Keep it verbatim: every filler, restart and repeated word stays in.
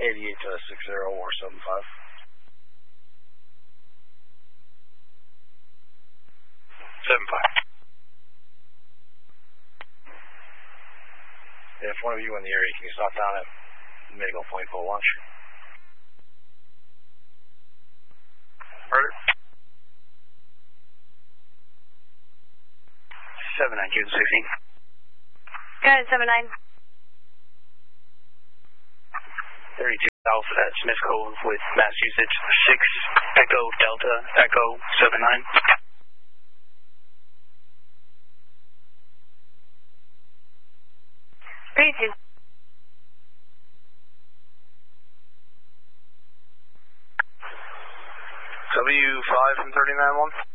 eighty-eight to six zero or seven five. seven five. If one of you in the area, can you stop down at Mego Point for lunch? Heard it. seven nine, Q sixteen. Go ahead, seven nine. thirty-two Alpha at Smith Cove with mass usage six Echo Delta Echo seven nine. thirty-two. W five from thirty-nine one.